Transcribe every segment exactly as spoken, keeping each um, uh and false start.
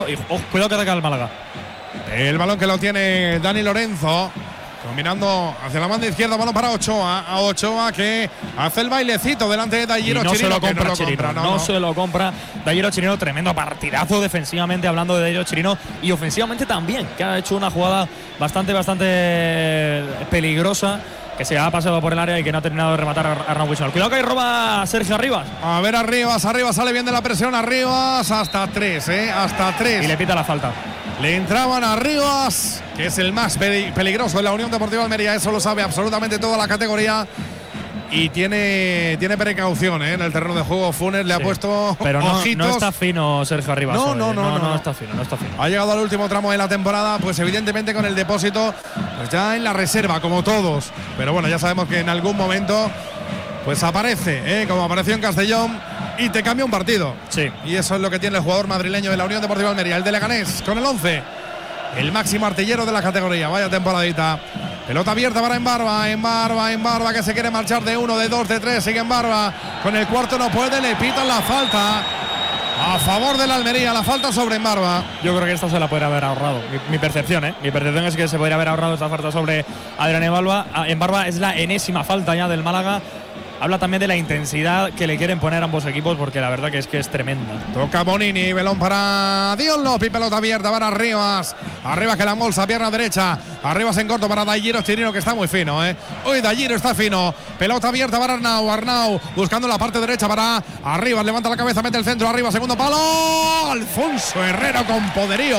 Y, oh, cuidado que ataca el Málaga. El balón que lo tiene Dani Lorenzo. Combinando hacia la banda izquierda, balón para Ochoa. A Ochoa que hace el bailecito delante de Dayiro no Chirino. Se lo compra, no lo Chirino, compra, no, no, no se lo compra Dayiro Chirino. Tremendo partidazo defensivamente hablando de Dayiro Chirino. Y ofensivamente también, que ha hecho una jugada bastante, bastante peligrosa, que se ha pasado por el área y que no ha terminado de rematar a Arnau Buixol. Cuidado que ahí roba Sergio Arribas. A ver, Arribas, Arribas sale bien de la presión. Arribas hasta tres, ¿eh? Hasta tres. Y le pita la falta. Le entraban a Arribas, que es el más peligroso de la Unión Deportiva Almería. Eso lo sabe absolutamente toda la categoría. Y tiene, tiene precaución, ¿eh? En el terreno de juego. Funes le sí, ha puesto pero no, ojitos. no está fino Sergio Arribas. No, no, no, no, no, no, no está fino, no está fino. Ha llegado al último tramo de la temporada, pues evidentemente con el depósito, pues ya en la reserva, como todos. Pero bueno, ya sabemos que en algún momento, pues aparece, ¿eh? Como apareció en Castellón. Y te cambia un partido. Sí. Y eso es lo que tiene el jugador madrileño de la Unión Deportiva Almería, el de Leganés, con el once. El máximo artillero de la categoría. Vaya temporadita. Pelota abierta para Embarba, Embarba, Embarba, que se quiere marchar de uno, de dos, de tres. Sigue Embarba. Con el cuarto no puede, le pitan la falta. A favor de la Almería, la falta sobre Embarba. Yo creo que esta se la podría haber ahorrado. Mi, mi percepción, ¿eh? Mi percepción es que se podría haber ahorrado esta falta sobre Adrián Embarba. Embarba es la enésima falta ya del Málaga. Habla también de la intensidad que le quieren poner ambos equipos, porque la verdad que es que es tremenda. Toca Bonini, balón para Dion López, pelota abierta para Arribas. Arribas que la embolsa, pierna derecha. Arribas en corto para Dayiro Chirino, que está muy fino, ¿eh? Hoy Dayiro está fino. Pelota abierta para Arnau. Arnau buscando la parte derecha para Arribas. Levanta la cabeza, mete el centro. Arriba, segundo palo. Alfonso Herrera con poderío.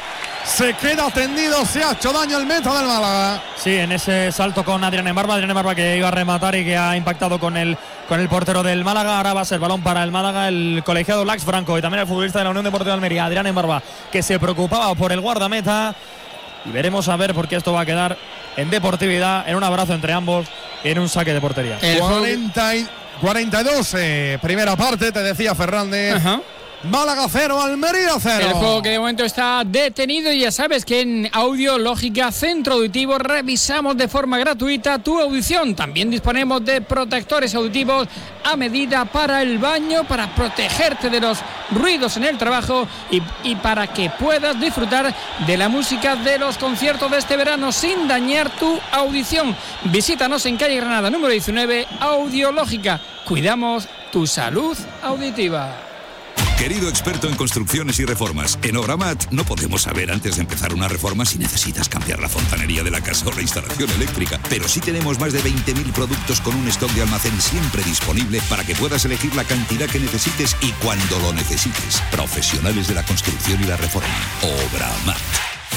Se queda tendido, se ha hecho daño el meta del Málaga. Sí, en ese salto con Adrián Embarba, Adrián Embarba que iba a rematar y que ha impactado con el, con el portero del Málaga. Ahora va a ser balón para el Málaga, el colegiado Lax Franco y también el futbolista de la Unión Deportiva de Almería, Adrián Embarba, que se preocupaba por el guardameta. Y veremos a ver, porque esto va a quedar en deportividad, en un abrazo entre ambos, en un saque de portería. cuarenta y, cuarenta y dos, eh, primera parte, te decía Fernández. Ajá. Málaga cero, Almería cero. El juego que de momento está detenido y ya sabes que en Audiológica Centro Auditivo revisamos de forma gratuita tu audición. También disponemos de protectores auditivos a medida para el baño, para protegerte de los ruidos en el trabajo y, y para que puedas disfrutar de la música de los conciertos de este verano sin dañar tu audición. Visítanos en calle Granada número diecinueve, Audiológica. Cuidamos tu salud auditiva. Querido experto en construcciones y reformas, en Obramat no podemos saber antes de empezar una reforma si necesitas cambiar la fontanería de la casa o la instalación eléctrica, pero sí tenemos más de veinte mil productos con un stock de almacén siempre disponible para que puedas elegir la cantidad que necesites y cuando lo necesites. Profesionales de la construcción y la reforma. Obramat.